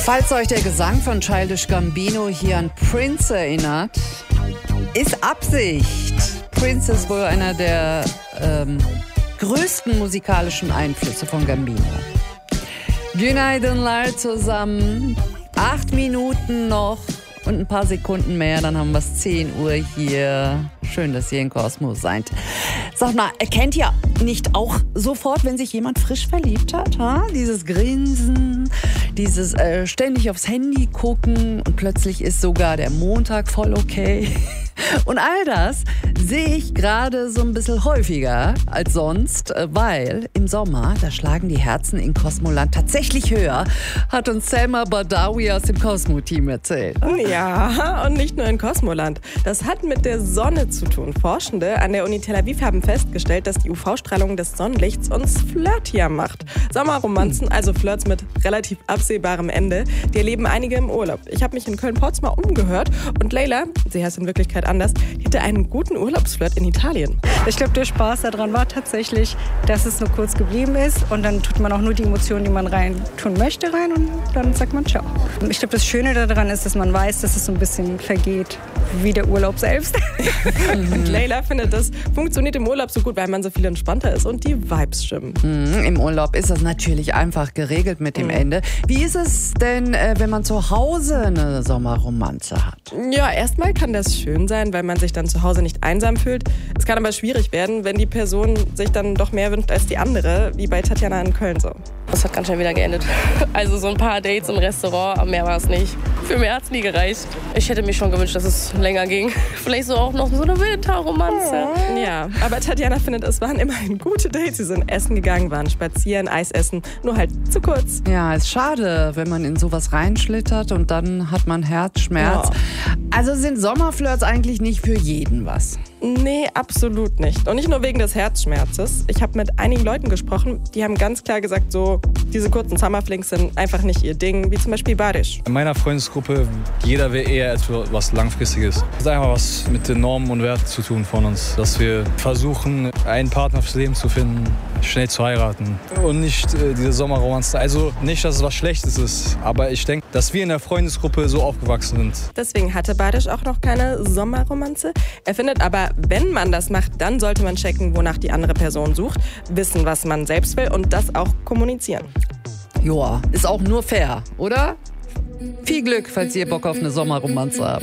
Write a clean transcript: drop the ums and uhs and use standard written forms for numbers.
Falls euch der Gesang von Childish Gambino hier an Prince erinnert, ist Absicht. Prince ist wohl einer der größten musikalischen Einflüsse von Gambino. Günaydınlar zusammen. 8 Minuten noch und ein paar Sekunden mehr, dann haben wir es 10 Uhr hier. Schön, dass ihr in Kosmos seid. Sag mal, erkennt ihr nicht auch sofort, wenn sich jemand frisch verliebt hat? Ha? Dieses Grinsen, dieses ständig aufs Handy gucken und plötzlich ist sogar der Montag voll okay. Und all das sehe ich gerade so ein bisschen häufiger als sonst, weil im Sommer, da schlagen die Herzen in Kosmoland tatsächlich höher, hat uns Selma Badawi aus dem Cosmo-Team erzählt. Ja, und nicht nur in Kosmoland. Das hat mit der Sonne zu tun. Forschende an der Uni Tel Aviv haben festgestellt, dass die UV-Strahlung des Sonnenlichts uns flirtier macht. Sommerromanzen, also Flirts mit relativ absehbarem Ende, die erleben einige im Urlaub. Ich habe mich in Köln-Porz mal umgehört und Leila, sie heißt in Wirklichkeit anders, die hatte einen guten Urlaubsflirt in Italien. Ich glaube, der Spaß daran war tatsächlich, dass es nur kurz geblieben ist und dann tut man auch nur die Emotionen, die man rein tun möchte, rein und dann sagt man ciao. Ich glaube, das Schöne daran ist, dass man weiß, dass es so ein bisschen vergeht, wie der Urlaub selbst. Und Leila findet, das funktioniert im Urlaub so gut, weil man so viel entspannter ist und die Vibes stimmen. Im Urlaub ist das natürlich einfach geregelt mit dem Ende. Wie ist es denn, wenn man zu Hause eine Sommerromanze hat? Ja, erstmal kann das schön sein, weil man sich dann zu Hause nicht einsam fühlt. Es kann aber schwierig werden, wenn die Person sich dann doch mehr wünscht als die andere, wie bei Tatjana in Köln so. Das hat ganz schnell wieder geendet. Also so ein paar Dates im Restaurant, aber mehr war es nicht. Für mehr hat es nie gereicht. Ich hätte mir schon gewünscht, dass es länger ging. Vielleicht so auch noch so eine Winterromanze. Ja, aber Tatjana findet, es waren immerhin gute Dates. Sie sind essen gegangen, waren spazieren, Eis essen, nur halt zu kurz. Ja, ist schade, wenn man in sowas reinschlittert und dann hat man Herzschmerz. Oh. Also sind Sommerflirts eigentlich nicht für jeden was? Nee, absolut nicht. Und nicht nur wegen des Herzschmerzes. Ich habe mit einigen Leuten gesprochen, die haben ganz klar gesagt, so diese kurzen Summerflings sind einfach nicht ihr Ding, wie zum Beispiel Barisch. In meiner Freundesgruppe, jeder will eher etwas Langfristiges. Das hat einfach was mit den Normen und Werten zu tun von uns. Dass wir versuchen, einen Partner fürs Leben zu finden, schnell zu heiraten. Und nicht diese Sommerromanze. Also nicht, dass es was Schlechtes ist, aber ich denke, dass wir in der Freundesgruppe so aufgewachsen sind. Deswegen hatte Barisch auch noch keine Sommerromanze. Er findet aber, wenn man das macht, dann sollte man checken, wonach die andere Person sucht, wissen, was man selbst will und das auch kommunizieren. Joa, ist auch nur fair, oder? Viel Glück, falls ihr Bock auf eine Sommerromanze habt.